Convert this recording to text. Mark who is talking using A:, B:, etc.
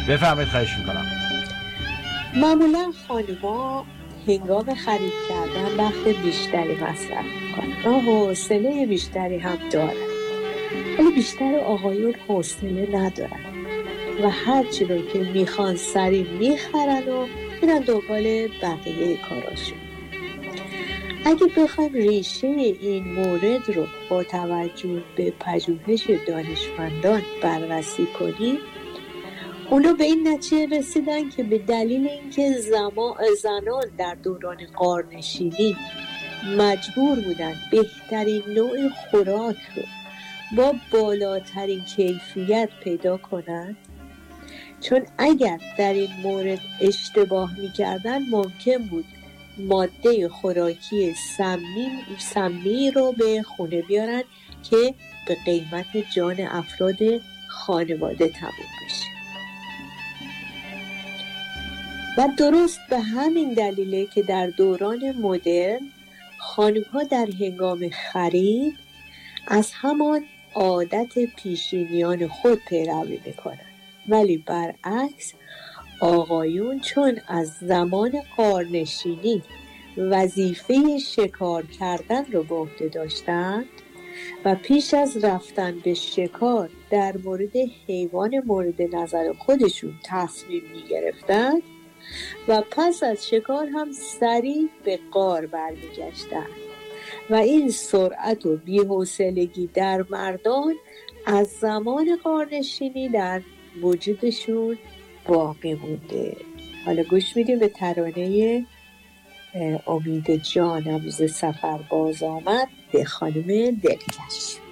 A: بفرمایید، خواهش میکنم.
B: معمولا خانوما هنگام خرید کردن وقت بیشتری مصرف میکنن و حوصله بیشتری هم دارن، ولی بیشتر آقایون حوصله ندارن و هرچی رو که میخوان سریع میخرن و میرن دنبال بقیه کاراشون. اگه بخوایم ریشه این مورد رو با توجه به پژوهش دانشمندان بررسی کنیم، اونا به این نتیجه رسیدن که به دلیل اینکه زنان در دوران غارنشینی مجبور بودن بهترین نوع خوراک رو با بالاترین کیفیت پیدا کنن، چون اگر در این مورد اشتباه می‌کردن ممکن بود ماده خوراکی سمی رو به خونه بیارن که به قیمت جان افراد خانواده تموم بشه. و درست به همین دلیله که در دوران مدرن خانم‌ها در هنگام خرید از همان عادت پیشینیان خود پیروی میکنن، ولی برعکس آقایون چون از زمان غارنشینی وظیفه شکار کردن رو به عهده داشتن و پیش از رفتن به شکار در مورد حیوان مورد نظر خودشون تصمیم میگرفتن و پس از شکار هم سریع به غار برمیگشتن و این سرعت و بی‌حوصلگی در مردان از زمان غارنشینی در وجودشون باقی مونده. حالا گوش میدیم به ترانه امید جانم ز سفر باز آمد به خانم دلکش.